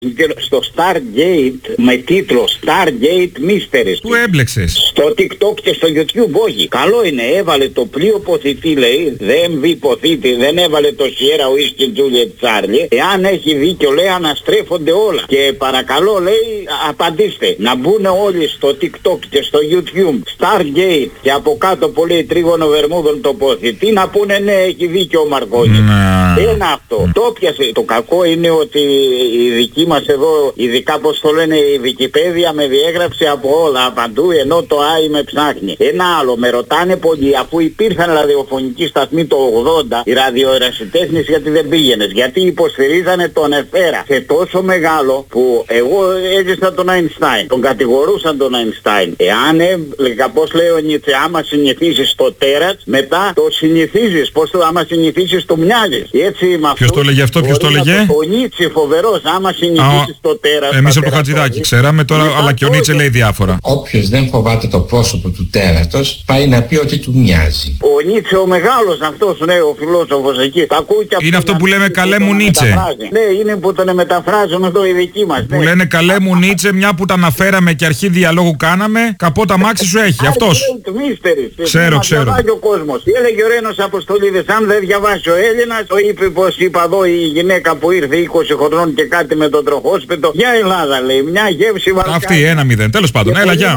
Στο Stargate με τίτλο Stargate Mysteries. Πού έμπλεξες? Στο TikTok και στο YouTube, όχι. Καλό είναι, έβαλε το πλοίο ποθητή, λέει, δεν MV ποθήτη, δεν έβαλε το Sierra Whiskey Juliet Charlie. Εάν έχει δίκιο, λέει, αναστρέφονται όλα. Και παρακαλώ, λέει, απαντήστε. Να μπουν όλοι στο TikTok και στο YouTube Stargate και από κάτω που λέει τρίγωνο Βερμούδων τοποθετή, να πούνε ναι, έχει δίκιο ο Μαρκόνης. Ένα αυτό. Το πιασε. Το κακό είναι ότι η δική μας εδώ, ειδικά πως το λένε, η Wikipedia με διέγραψε από όλα παντού, ενώ το AI με ψάχνει. Ένα άλλο, με ρωτάνε πολλοί, αφού υπήρχαν ραδιοφωνικοί σταθμοί το 80, οι ραδιοερασιτέχνες, γιατί δεν πήγαινες? Γιατί υποστηρίζανε τον Εφέρα σε τόσο μεγάλο που εγώ έζησα τον Einstein. Τον κατηγορούσαν τον Einstein. Εάν έλεγα, πώς λέει ο Νίτσε, άμα συνηθίσεις το τέρας, μετά το συνηθίζεις. Πώς το άμα συνηθίσεις το μοιάζεις. Ποιος το έλεγε αυτό, ποιος το έλεγε? Ο Νίτσε, φοβερός, άμα συνηθίσεις το τέρας. Εμείς από το Χατζηδάκι ξέραμε τώρα, αλλά και ο Νίτσε λέει διάφορα. Όποιος δεν φοβάται το πρόσωπο του τέρατος, πάει να πει ότι του μοιάζει. Ο Νίτσε ο μεγάλος αυτός, ναι, ο φιλόσοφος εκεί. Είναι αυτό που λέμε καλέ μου Νίτσε. Ναι, είναι που τον μεταφράζουν εδώ οι δικοί μας. Που λένε καλέ μου Νίτσε, μια που τα αναφέραμε και αρχή διαλόγου κάναμε, καπότα μάξι σου έχει. Αυτός. Ξέρω. Διαβάζει ο κόσμος. Έλεγε ο Ρένος Αποστολίδης, αν δεν διαβάσει ο Έλληνας, το είπε πως είπα εδώ η γυναίκα που ήρθε 20 χρονών και κάτι με τον τροχόσπιτο. Για Ελλάδα, λέει, μια γεύση βαρκά. Αυτή 1-0. Τέλος πάντων, έλα, γεια.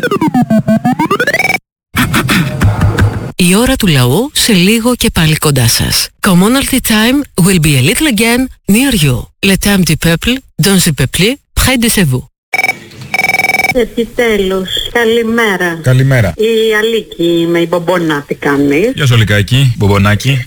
Η ώρα του λαού σε λίγο και πάλι κοντά σας. Commonalty time will be a little again near you. Le temps du peuple, dans le peuple, près de chez vous. Επιτέλους, καλημέρα. Καλημέρα. Η Αλίκη με η Μπομπονά, τι κάνει? Γεια σου Αλικάκη, Μπομπονάκι.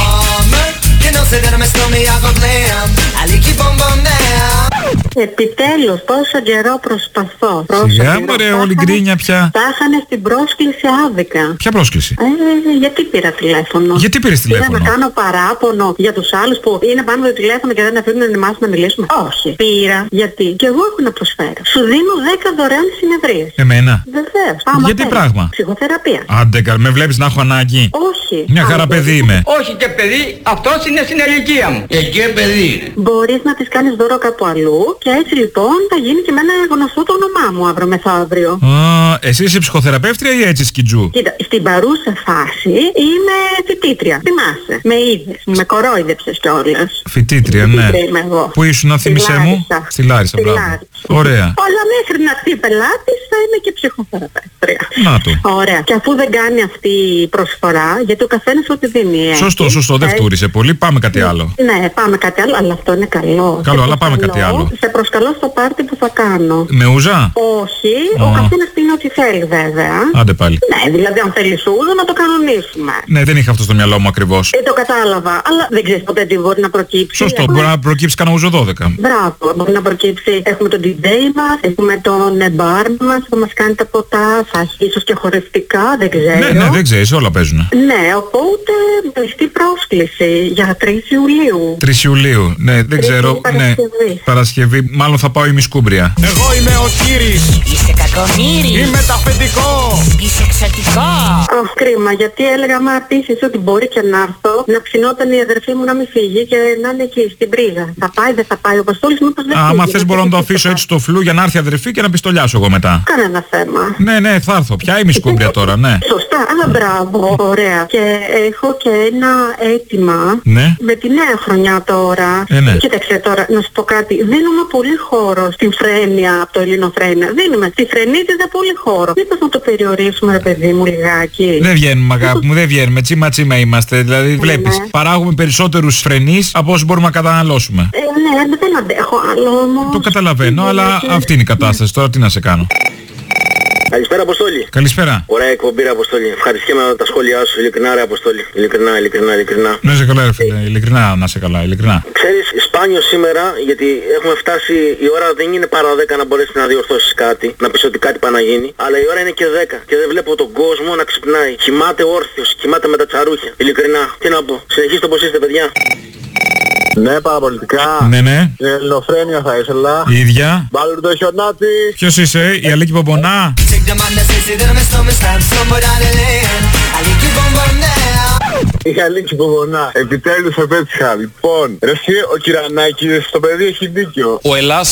Επιτέλους, πόσο καιρό προσπαθώ. Σιγά μωρέ, όλη γκρίνια πια. Τα είχανε στην πρόσκληση άδικα. Ποια πρόσκληση? Γιατί πήρα τηλέφωνο? Γιατί πήρες τηλέφωνο? Να κάνω παράπονο για τους άλλους που είναι πάνω το τηλέφωνο και δεν αφήνουν εμάς να μιλήσουμε? Όχι. Πήρα γιατί και εγώ έχω να προσφέρω. Σου δίνω 10 δωρεάν συνεδρίες. Εμένα? Βεβαίως. Γιατί πράγμα? Ψυχοθεραπεία. Άντε, με βλέπεις να έχω ανάγκη? Όχι. Μια χαρά παιδί είμαι. Όχι και παιδί, αυτός είναι στην ηλικία μου. Και παιδί είναι. Μπορείς να της κάνεις δώρο κάπου αλλού και έτσι λοιπόν θα γίνει και με ένα γνωστό το όνομά μου αύριο μεθαύριο. Εσύ είσαι ψυχοθεραπεύτρια ή έτσι σκιτζού? Κοίτα, στην παρούσα φάση είμαι φοιτήτρια. Θυμάσαι. Με είδες. Με κορόιδεψες κιόλας. Φοιτήτρια, ναι. Είμαι εγώ. Πού ήσουν να θύμισέ μου? Στη Λάρισα, μπράβο. Ωραία. Αλλά μέχρι να έρθει πελάτης θα είμαι και ψυχοθεραπεύτρια. Να το. Ωραία. Και αφού δεν κάνει αυτή η προσφορά, γιατί ο καθένας ό,τι δίνει. Σωστό, δεν φτούρισε πολύ. Πάμε κάτι άλλο. Ναι, πάμε κάτι άλλο, αλλά αυτό είναι καλό. Καλό, αλλά πάμε κάτι άλλο. Σε προσκαλώ στο πάρτι που θα κάνω. Με ούζα? Όχι, ο καθένας πίνει ό,τι θέλει βέβαια. Άντε πάλι. Ναι, δηλαδή αν θέλει ούζα να το κανονίσουμε. Ναι, δεν είχα αυτό στο μυαλό μου ακριβώς. Το κατάλαβα, αλλά δεν ξέρεις ποτέ τι μπορεί να προκύψει. Σωστό, μπορεί να προκύψει κανένα ούζο 12. Μπράβο, μπορεί να προκύψει. Έχουμε τον DJ μας, έχουμε τον μπαρ μας που μας κάνει τα ποτά, θα έχει ίσως και χορευτικά, δεν ξέρω. Ναι, δεν ξέρεις, όλα παίζουν. Ναι, οπότε κλειστή πρόσκληση για 3 Ιουλίου. 3 Ιουλίου, ναι, δεν ξέρω. Παρασκευή. Ναι, Παρασκευή, μάλλον θα πάω ημισκούμπρια. Εγώ είμαι ο Κύρις. Είσαι κακομοίρης. Είμαι ταφεντικό. Είσαι εξωτικό. Κρίμα, γιατί έλεγα μα πείσεις ότι μπορεί και να έρθω, να ψινόταν η αδερφή μου να μην φύγει και να είναι εκεί στην πρίζα. Θα πάει, δεν θα πάει ο Παστόλης, μήπως δεν φύγει. Άμα θες μπορώ να το αφήσω έτσι στο φλου για να έρθει η αδερφή και να πιστολιάσω εγώ μετά. Κανένα θέμα. Ναι, θα έρθω. Πια ημισκούμπρια τώρα, ναι. Σωστά, αλλά μπράβο, ωραία. Και έχω και ένα αίτημα. Ναι. Με τη νέα χρονιά τώρα. Ναι. Κοίταξε τώρα, να σου πω κάτι. Δίνουμε πολύ χώρο στην Φρένεια από το Ελληνοφρένεια. Δίνουμε στη Φρενίτιδα πολύ χώρο. Μήπως να το περιορίσουμε, ρε παιδί μου, λιγάκι? Δεν βγαίνουμε, αγάπη μου, δεν βγαίνουμε. Τσίμα είμαστε. Δηλαδή, βλέπεις, παράγουμε περισσότερους φρενείς από όσους μπορούμε να καταναλώσουμε. Ναι, δεν αντέχω άλλο όμως. Το καταλαβαίνω, αλλά αυτή είναι η κατάσταση. Τώρα τι να σε κάνω. Καλησπέρα, Αποστόλη. Καλησπέρα. Ωραία εκπομπή, Αποστόλη. Ευχαριστούμε με τα σχόλιά σου. Ειλικρινά, ρε Αποστόλη. Ειλικρινά. Να είσαι καλά, ρε φίλε. Ειλικρινά, να είσαι καλά. Ειλικρινά. Ξέρεις, σπάνιο σήμερα, γιατί έχουμε φτάσει, η ώρα δεν είναι παρά 10 να μπορέσεις να διορθώσεις κάτι, να πεις ότι κάτι πάει να γίνει, αλλά η ώρα είναι και 10 και δεν βλέπω τον κόσμο να ξυπνάει. Κοιμάται όρθιος, κοιμάται με τα τσαρούχια. Ειλικρινά. Τι να πω. Συνεχίστε όπως είστε, παιδιά. Ναι, παραπολιτικά. Ναι. Ελληνοφρένεια θα ήθελα. Η ίδια. Μπάλουρ το χιονάτι. Ποιος είσαι, η Αλίκη Μπομπονά? Η Αλίκη που γονά. Επιτέλους το πέτυχα. Λοιπόν, ρε εσύ ο Κυρανάκης, το παιδί έχει δίκιο. Ο Ελλάς